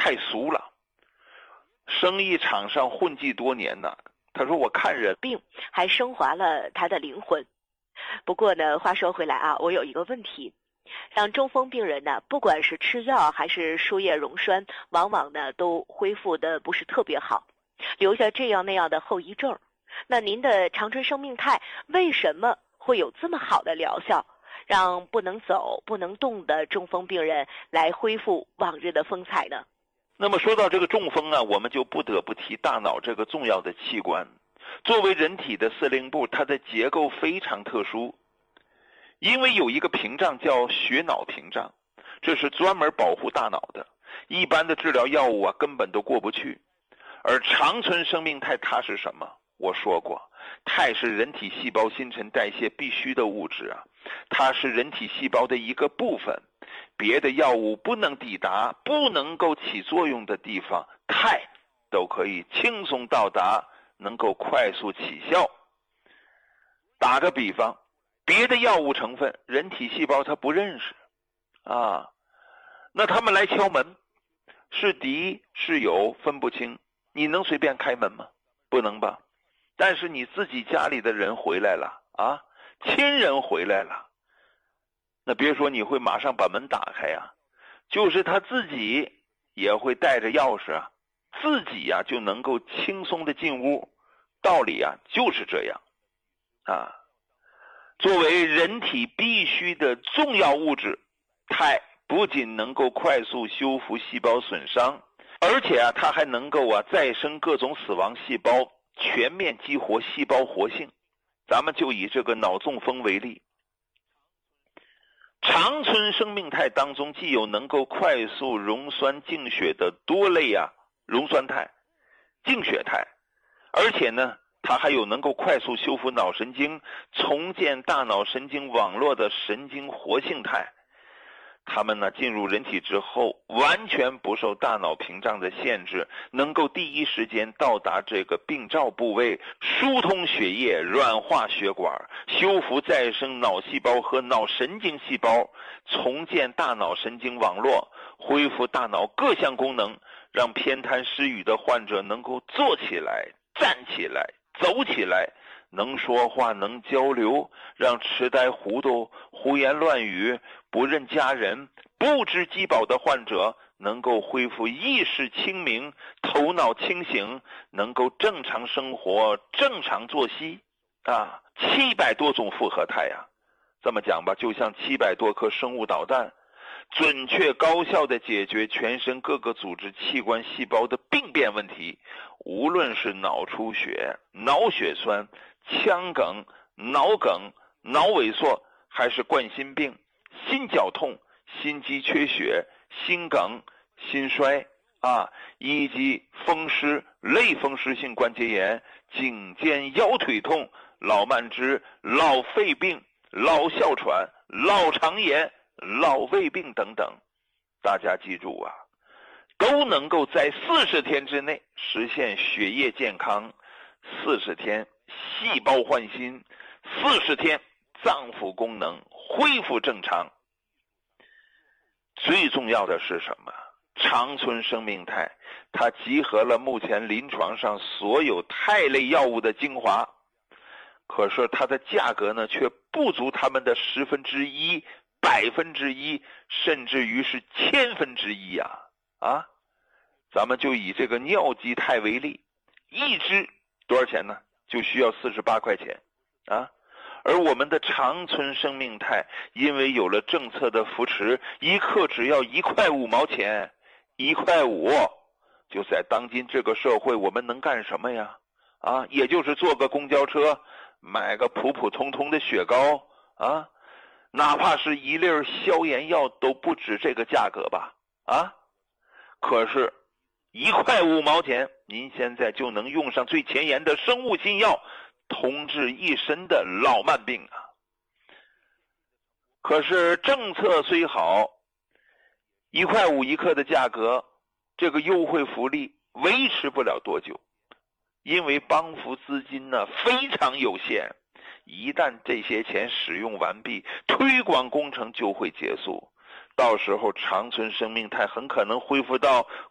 太俗了，生意场上混迹多年呢。他说我看人病还升华了他的灵魂。不过呢，话说回来啊，我有一个问题，像中风病人呢，不管是吃药还是输液溶栓，往往呢都恢复的不是特别好，留下这样那样的后遗症。那您的长春生命肽为什么会有这么好的疗效，让不能走不能动的中风病人来恢复往日的风采呢？ 那么说到这个中风啊，我们就不得不提大脑这个重要的器官。作为人体的司令部，它的结构非常特殊，因为有一个屏障叫血脑屏障，这是专门保护大脑的，一般的治疗药物啊根本都过不去。而长春生命肽它是什么？我说过，肽是人体细胞新陈代谢必须的物质啊，它是人体细胞的一个部分，别的药物不能抵达、不能够起作用的地方，肽都可以轻松到达，能够快速起效。打个比方，别的药物成分人体细胞它不认识啊，那他们来敲门，是敌是友分不清，你能随便开门吗？不能吧。但是你自己家里的人回来了啊，亲人回来了，那别说你会马上把门打开啊，就是他自己也会带着钥匙啊，自己呀就能够轻松的进屋。道理啊就是这样啊。作为人体必须的重要物质，肽不仅能够快速修复细胞损伤，而且啊它还能够再生各种死亡细胞，全面激活细胞活性。咱们就以这个脑中风为例，长春生命肽当中既有能够快速溶栓净血的多类溶栓肽、净血肽，而且呢它还有能够快速修复脑神经、重建大脑神经网络的神经活性肽。它们呢进入人体之后，完全不受大脑屏障的限制，能够第一时间到达这个病灶部位，疏通血液，软化血管，修复再生脑细胞和脑神经细胞，重建大脑神经网络，恢复大脑各项功能，让偏瘫失语的患者能够坐起来、站起来、走起来，能说话能交流，让痴呆糊涂、胡言乱语、不认家人、不知饥饱的患者能够恢复意识清明、头脑清醒，能够正常生活、正常作息700多种复合肽这么讲吧，就像700多颗生物导弹，准确高效地解决全身各个组织器官细胞的病变问题，无论是脑出血、脑血栓、腔梗、脑梗、脑萎缩，还是冠心病、心绞痛、心肌缺血、心梗、心衰以及风湿、类风湿性关节炎、颈肩腰腿痛、老慢支、老肺病、老哮喘、老肠炎、老胃病等等。大家记住都能够在40天之内实现血液健康，40天细胞换新，40天脏腑功能恢复正常。最重要的是什么？长春生命肽它集合了目前临床上所有肽类药物的精华，可是它的价格呢却不足它们的1/10、100%，甚至于是1/1000咱们就以这个尿基肽为例，一支多少钱呢？就需要48块钱而我们的长春生命肽因为有了政策的扶持，一克只要1块5毛钱，1块5，就在当今这个社会，我们能干什么呀？也就是坐个公交车，买个普普通通的雪糕哪怕是一粒消炎药都不止这个价格吧可是1块5毛钱，您现在就能用上最前沿的生物新药，同治一身的老慢病可是政策虽好，1块5一克的价格，这个优惠福利维持不了多久，因为帮扶资金呢非常有限，一旦这些钱使用完毕，推广工程就会结束，到时候长春生命肽很可能恢复到